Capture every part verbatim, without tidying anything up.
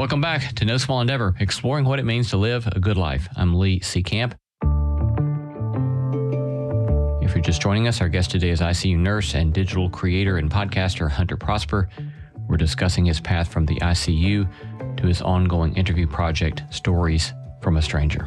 Welcome back to No Small Endeavor, exploring what it means to live a good life. I'm Lee C. Camp. If you're just joining us, our guest today is I C U nurse and digital creator and podcaster Hunter Prosper. We're discussing his path from the I C U to his ongoing interview project, Stories from a Stranger.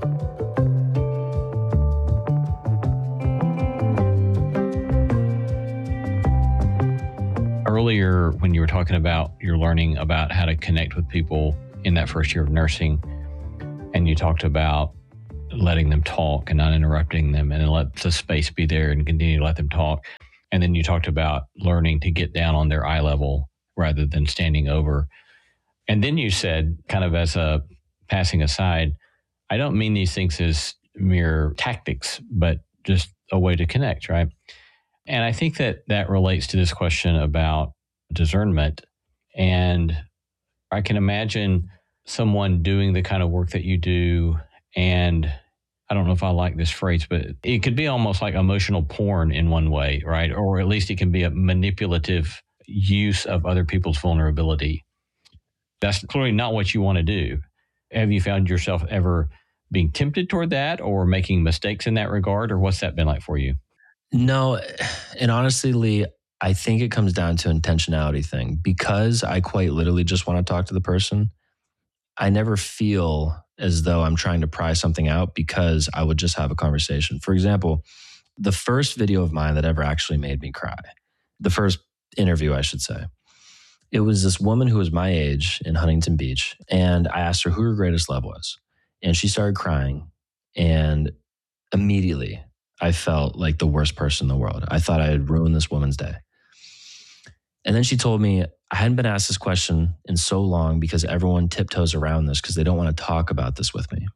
Earlier, when you were talking about your learning about how to connect with people in that first year of nursing, and you talked about letting them talk and not interrupting them and let the space be there and continue to let them talk. And then you talked about learning to get down on their eye level rather than standing over. And then you said, kind of as a passing aside, I don't mean these things as mere tactics, but just a way to connect, right? And I think that that relates to this question about discernment. And I can imagine someone doing the kind of work that you do, and I don't know if I like this phrase, but it could be almost like emotional porn in one way, right? Or at least it can be a manipulative use of other people's vulnerability. That's clearly not what you want to do. Have you found yourself ever being tempted toward that or making mistakes in that regard? Or what's that been like for you? No, and honestly, Lee, I think it comes down to intentionality thing. Because I quite literally just want to talk to the person, I never feel as though I'm trying to pry something out because I would just have a conversation. For example, the first video of mine that ever actually made me cry, the first interview, I should say, it was this woman who was my age in Huntington Beach. And I asked her who her greatest love was. And she started crying. And immediately, I felt like the worst person in the world. I thought I had ruined this woman's day. And then she told me, I hadn't been asked this question in so long because everyone tiptoes around this because they don't want to talk about this with me.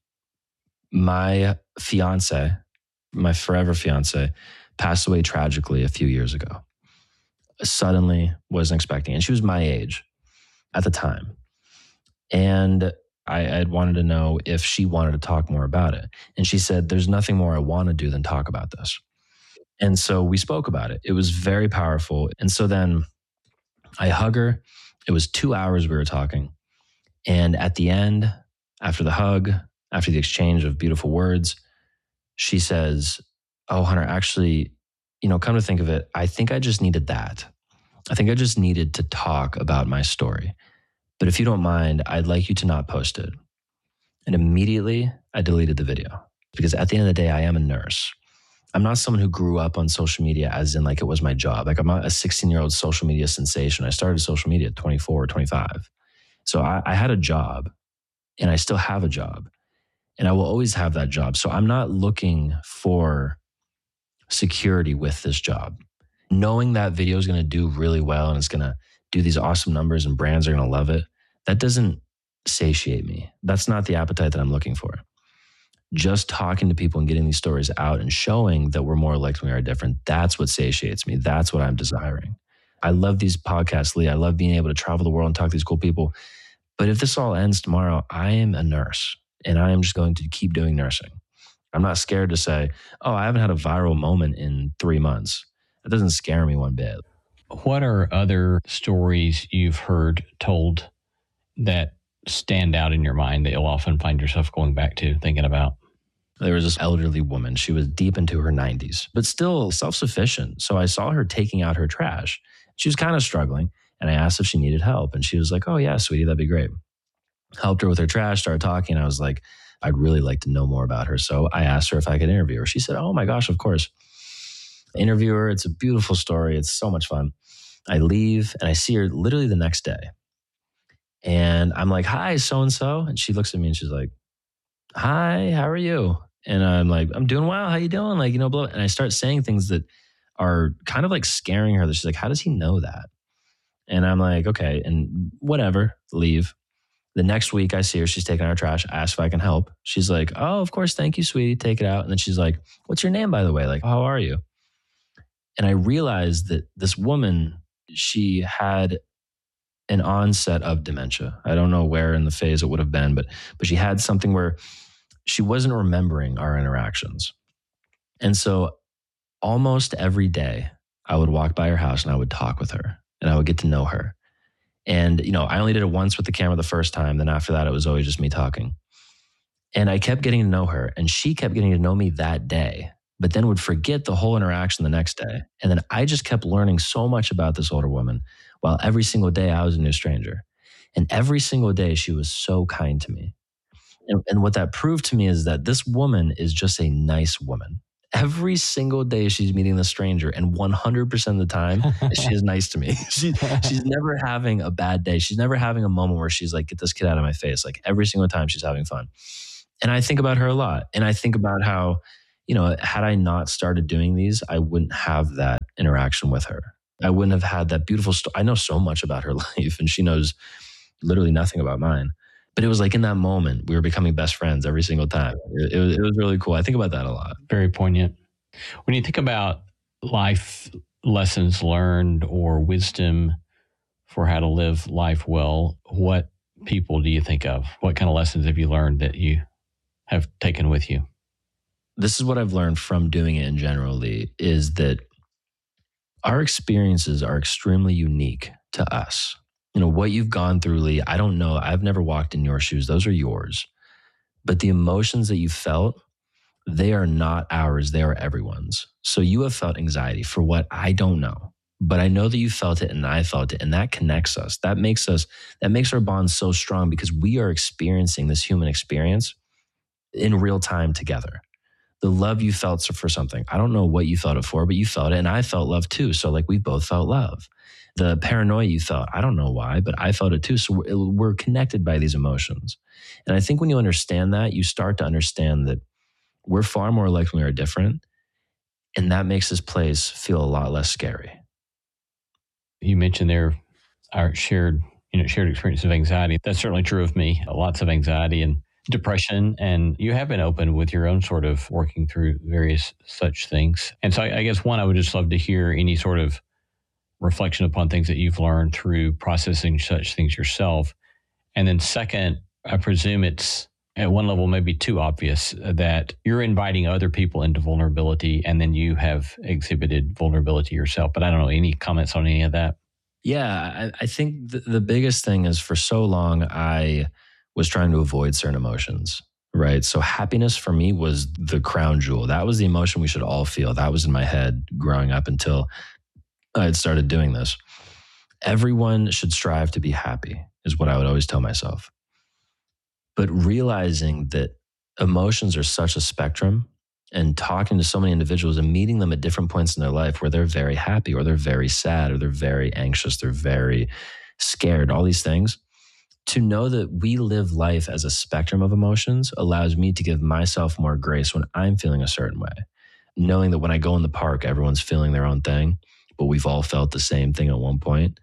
My fiance, my forever fiance, passed away tragically a few years ago. Suddenly, wasn't expecting. And she was my age at the time. And I had wanted to know if she wanted to talk more about it. And she said, there's nothing more I want to do than talk about this. And so we spoke about it. It was very powerful. And so then I hug her. It was two hours we were talking. And at the end, after the hug, after the exchange of beautiful words, she says, oh, Hunter, actually, you know, come to think of it, I think I just needed that. I think I just needed to talk about my story. But if you don't mind, I'd like you to not post it. And immediately I deleted the video because at the end of the day, I am a nurse. I'm not someone who grew up on social media as in like it was my job. Like I'm not a sixteen-year-old social media sensation. I started social media at twenty-four or twenty-five. So I, I had a job and I still have a job and I will always have that job. So I'm not looking for security with this job. Knowing that video is going to do really well and it's going to do these awesome numbers and brands are going to love it, that doesn't satiate me. That's not the appetite that I'm looking for. Just talking to people and getting these stories out and showing that we're more alike than we are different, that's what satiates me. That's what I'm desiring. I love these podcasts, Lee. I love being able to travel the world and talk to these cool people. But if this all ends tomorrow, I am a nurse and I am just going to keep doing nursing. I'm not scared to say, oh, I haven't had a viral moment in three months. It doesn't scare me one bit. What are other stories you've heard told that stand out in your mind that you'll often find yourself going back to, thinking about? There was this elderly woman. She was deep into her nineties, but still self-sufficient. So I saw her taking out her trash. She was kind of struggling, and I asked if she needed help. And she was like, oh, yeah, sweetie, that'd be great. Helped her with her trash, started talking. I was like, I'd really like to know more about her. So I asked her if I could interview her. She said, oh my gosh, of course. Interview her. It's a beautiful story. It's so much fun. I leave, and I see her literally the next day. And I'm like, hi, so-and-so. And she looks at me and she's like, hi, how are you? And I'm like, I'm doing well. How you doing? Like, you know, blah. And I start saying things that are kind of like scaring her. That she's like, how does he know that? And I'm like, okay, and whatever, leave. The next week I see her, she's taking out her trash. I ask if I can help. She's like, oh, of course. Thank you, sweetie. Take it out. And then she's like, what's your name, by the way? Like, how are you? And I realized that this woman, she had an onset of dementia. I don't know where in the phase it would have been, but but she had something where she wasn't remembering our interactions. And so almost every day I would walk by her house and I would talk with her and I would get to know her. And, you know, I only did it once with the camera the first time. Then after that, it was always just me talking. And I kept getting to know her, and she kept getting to know me that day, but then would forget the whole interaction the next day. And then I just kept learning so much about this older woman, while every single day I was a new stranger. And every single day she was so kind to me. And, and what that proved to me is that this woman is just a nice woman. Every single day she's meeting the stranger, and one hundred percent of the time she is nice to me. She, she's never having a bad day. She's never having a moment where she's like, get this kid out of my face. Like every single time she's having fun. And I think about her a lot. And I think about how, you know, had I not started doing these, I wouldn't have that interaction with her. I wouldn't have had that beautiful story. I know so much about her life, and she knows literally nothing about mine. But it was like in that moment, we were becoming best friends every single time. It, it, was, it was really cool. I think about that a lot. Very poignant. When you think about life lessons learned or wisdom for how to live life well, what people do you think of? What kind of lessons have you learned that you have taken with you? This is what I've learned from doing it in general, Lee, is that our experiences are extremely unique to us. You know, what you've gone through, Lee, I don't know. I've never walked in your shoes. Those are yours. But the emotions that you felt, they are not ours. They are everyone's. So you have felt anxiety for what I don't know. But I know that you felt it and I felt it, and that connects us. That makes us, that makes our bond so strong because we are experiencing this human experience in real time together. The love you felt for something, I don't know what you felt it for, but you felt it, and I felt love too. So like we both felt love. The paranoia you felt, I don't know why, but I felt it too. So we're, we're connected by these emotions. And I think when you understand that, you start to understand that we're far more alike than we are different. And that makes this place feel a lot less scary. You mentioned there our shared, you know, shared experience of anxiety. That's certainly true of me. Lots of anxiety and depression. And you have been open with your own sort of working through various such things. And so I, I guess one, I would just love to hear any sort of reflection upon things that you've learned through processing such things yourself. And then second, I presume it's at one level maybe too obvious that you're inviting other people into vulnerability and then you have exhibited vulnerability yourself. But I don't know, any comments on any of that? Yeah, I, I think the, the biggest thing is for so long, I was trying to avoid certain emotions, right? So happiness for me was the crown jewel. That was the emotion we should all feel. That was in my head growing up until I had started doing this. Everyone should strive to be happy is what I would always tell myself. But realizing that emotions are such a spectrum and talking to so many individuals and meeting them at different points in their life where they're very happy or they're very sad or they're very anxious, they're very scared, all these things. To know that we live life as a spectrum of emotions allows me to give myself more grace when I'm feeling a certain way. Knowing that when I go in the park, everyone's feeling their own thing, but we've all felt the same thing at one point,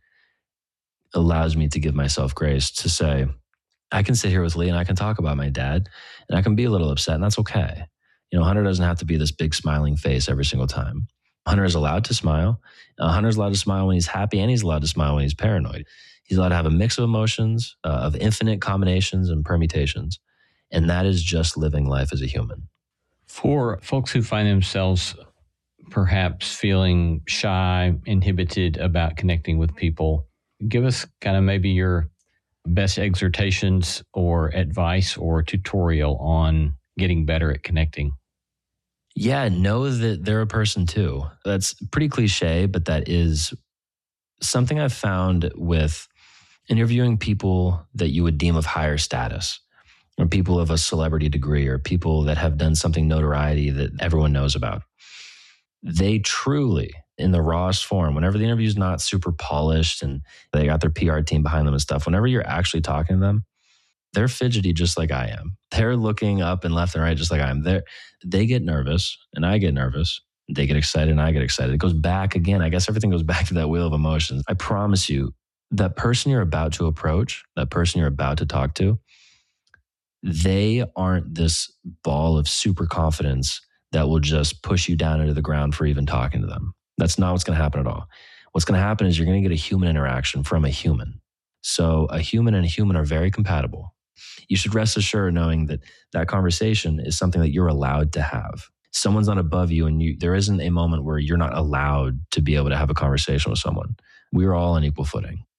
allows me to give myself grace to say, I can sit here with Lee and I can talk about my dad and I can be a little upset and that's okay. You know, Hunter doesn't have to be this big smiling face every single time. Hunter is allowed to smile. Uh, Hunter's allowed to smile when he's happy and he's allowed to smile when he's paranoid. He's allowed to have a mix of emotions, uh, of infinite combinations and permutations. And that is just living life as a human. For folks who find themselves perhaps feeling shy, inhibited about connecting with people, give us kind of maybe your best exhortations or advice or tutorial on getting better at connecting. Yeah, know that they're a person too. That's pretty cliche, but that is something I've found with interviewing people that you would deem of higher status, or people of a celebrity degree, or people that have done something notoriety that everyone knows about. They truly, in the rawest form, whenever the interview is not super polished and they got their P R team behind them and stuff, whenever you're actually talking to them, they're fidgety just like I am. They're looking up and left and right just like I am. They're, they get nervous and I get nervous. They get excited and I get excited. It goes back again. I guess everything goes back to that wheel of emotions. I promise you, that person you're about to approach, that person you're about to talk to, they aren't this ball of super confidence that will just push you down into the ground for even talking to them. That's not what's going to happen at all. What's going to happen is you're going to get a human interaction from a human. So a human and a human are very compatible. You should rest assured knowing that that conversation is something that you're allowed to have. Someone's not above you and you, there isn't a moment where you're not allowed to be able to have a conversation with someone. We are all on equal footing.